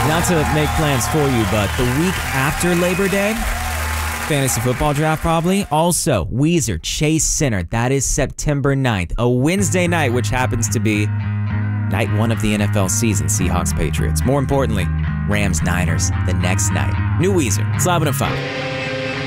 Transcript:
Not to make plans for you, but the week after Labor Day, fantasy football draft probably. Also, Weezer, Chase Center. That is September 9th, a Wednesday night, which happens to be night one of the NFL season, Seahawks, Patriots. More importantly, Rams, Niners the next night. New Weezer, it's 11:05.